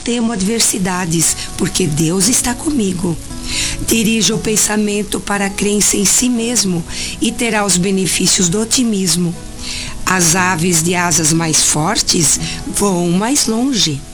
temo adversidades, porque Deus está comigo. Dirija o pensamento para a crença em si mesmo e terá os benefícios do otimismo. As aves de asas mais fortes voam mais longe.